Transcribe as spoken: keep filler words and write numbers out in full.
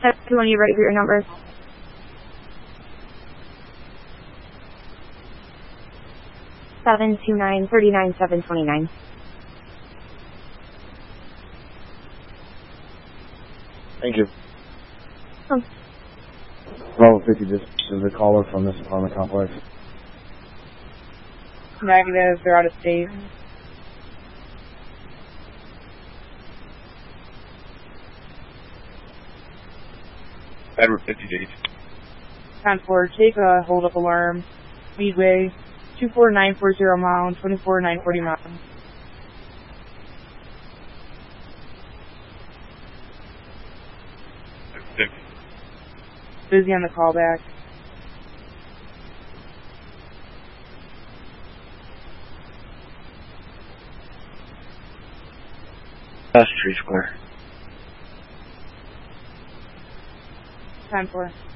When you ready for your numbers. Seven two nine thirty nine seven twenty nine. Thank you. Oh. Bravo fifty, this is a caller from this apartment complex. Negative, they're out of state. Edward fifty-eight. ten four, take a hold up alarm. Speedway, two four nine four zero mile, twenty-four nine forty mile. Six. Busy on the callback. That's Tree Square. ten four.